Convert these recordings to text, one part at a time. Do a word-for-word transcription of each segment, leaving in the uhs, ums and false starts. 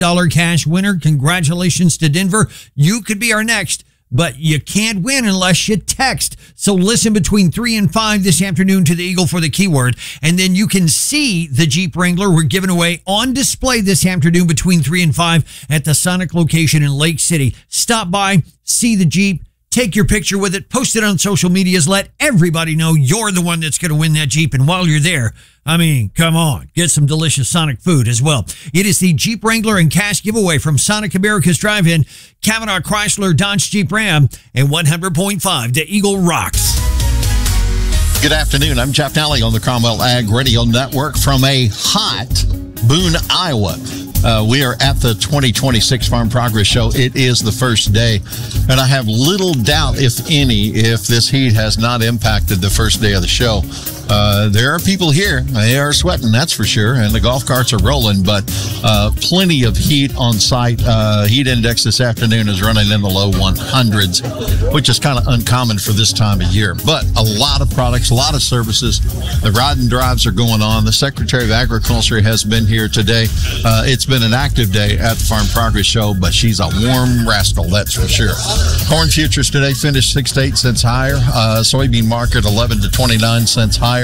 dollar cash winner. Congratulations to Denver. You could be our next, but you can't win unless you text. So listen between three and five this afternoon to the Eagle for the keyword, and then you can see the Jeep Wrangler we're giving away on display this afternoon between three and five at the Sonic location in Lake City. Stop by, see the Jeep, take your picture with it, post it on social medias, let everybody know you're the one that's going to win that Jeep. And while you're there, I mean, come on, get some delicious Sonic food as well. It is the Jeep Wrangler and cash giveaway from Sonic America's Drive-In, Kavanaugh Chrysler Dodge Jeep Ram, and one hundred point five, the Eagle rocks. Good afternoon. I'm Jeff Nally on the Cromwell Ag Radio Network from a hot Boone, Iowa. Uh, we are at the twenty twenty-six Farm Progress Show. It is the first day, and I have little doubt, if any, if this heat has not impacted the first day of the show. Uh, there are people here. They are sweating, that's for sure, and the golf carts are rolling, but uh, plenty of heat on site. Uh, heat index this afternoon is running in the low hundreds, which is kind of uncommon for this time of year. But a lot of products, a lot of services. The ride and drives are going on. The Secretary of Agriculture has been here today. Uh, it's been an active day at the Farm Progress Show, but she's a warm rascal, that's for sure. Corn futures today finished six to eight cents higher. Uh, soybean market eleven to twenty-nine cents higher.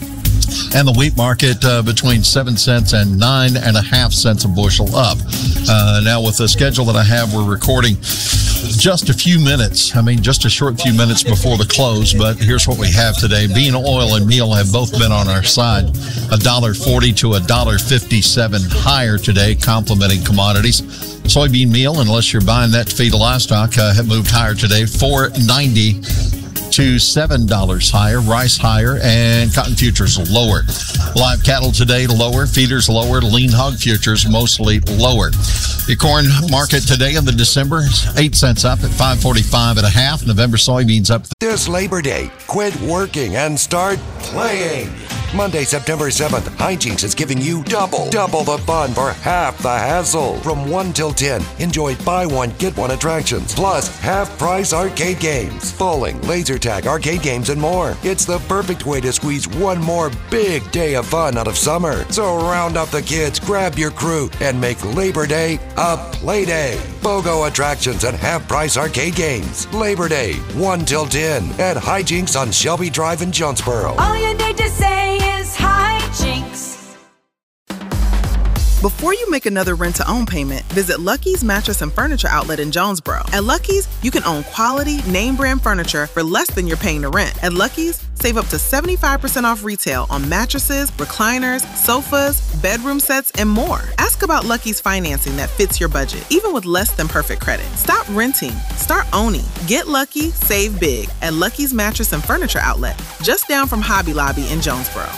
And the wheat market uh, between seven cents and nine and a half cents a bushel up. Uh, now, with the schedule that I have, we're recording just a few minutes. I mean, just a short few minutes before the close. But here's what we have today. Bean oil and meal have both been on our side. one dollar forty to one dollar fifty-seven higher today, complementing commodities. Soybean meal, unless you're buying that to feed livestock, uh, have moved higher today. four ninety to seven dollars higher, rice higher, and cotton futures lower. Live cattle today lower, feeders lower, lean hog futures mostly lower. The corn market today in the December, eight cents up at five forty-five and a half. November soybeans up. This Labor Day, quit working and start playing. Monday, September seventh, Hijinks is giving you double, double the fun for half the hassle. From one till ten, enjoy buy one, get one attractions, plus half-price arcade games, bowling, laser tag, arcade games, and more. It's the perfect way to squeeze one more big day of fun out of summer. So round up the kids, grab your crew, and make Labor Day a play day. BOGO attractions and half-price arcade games. Labor Day, one till ten, at Hijinks on Shelby Drive in Jonesboro. All you need to say is Hijinks. Before you make another rent-to-own payment, visit Lucky's Mattress and Furniture Outlet in Jonesboro. At Lucky's, you can own quality, name-brand furniture for less than you're paying to rent. At Lucky's, save up to seventy-five percent off retail on mattresses, recliners, sofas, bedroom sets, and more. Ask about Lucky's financing that fits your budget, even with less than perfect credit. Stop renting. Start owning. Get lucky, save big at Lucky's Mattress and Furniture Outlet, just down from Hobby Lobby in Jonesboro.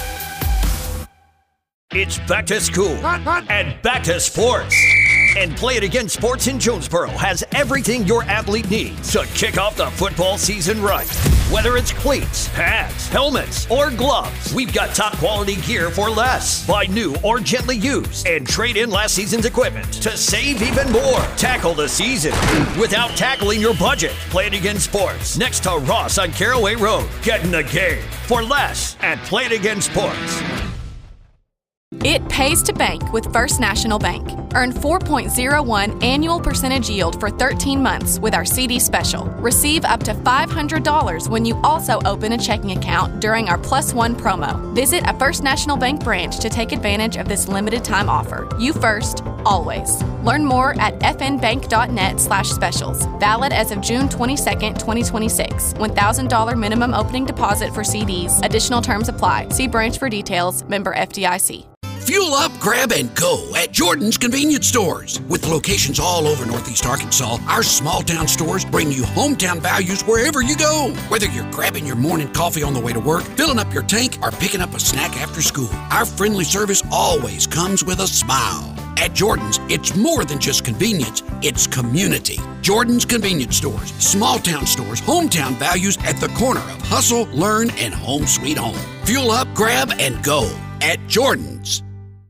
It's back to school and back to sports. And Play It Again Sports in Jonesboro has everything your athlete needs to kick off the football season right. Whether it's cleats, pads, helmets, or gloves, we've got top quality gear for less. Buy new or gently used and trade in last season's equipment to save even more. Tackle the season without tackling your budget. Play It Again Sports next to Ross on Caraway Road. Get in the game for less at Play It Again Sports. It pays to bank with First National Bank. Earn four point zero one annual percentage yield for thirteen months with our C D special. Receive up to five hundred dollars when you also open a checking account during our Plus One promo. Visit a First National Bank branch to take advantage of this limited time offer. You first, always. Learn more at fnbank.net slash specials. Valid as of June twenty-second, twenty twenty-six. one thousand dollars minimum opening deposit for C Ds. Additional terms apply. See branch for details. Member F D I C. Fuel up, grab, and go at Jordan's Convenience Stores. With locations all over Northeast Arkansas, our small town stores bring you hometown values wherever you go. Whether you're grabbing your morning coffee on the way to work, filling up your tank, or picking up a snack after school, our friendly service always comes with a smile. At Jordan's, it's more than just convenience, it's community. Jordan's Convenience Stores, small town stores, hometown values at the corner of Hustle, Learn, and Home Sweet Home. Fuel up, grab, and go at Jordan's.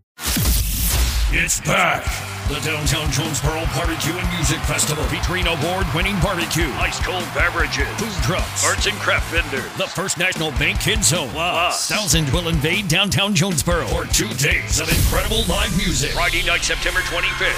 It's back. The Downtown Jonesboro Barbecue and Music Festival, featuring award-winning barbecue, ice-cold beverages, food trucks, arts and craft vendors, the First National Bank Kids Zone. Plus, thousands will invade downtown Jonesboro for two days of incredible live music. Friday night, September twenty-fifth.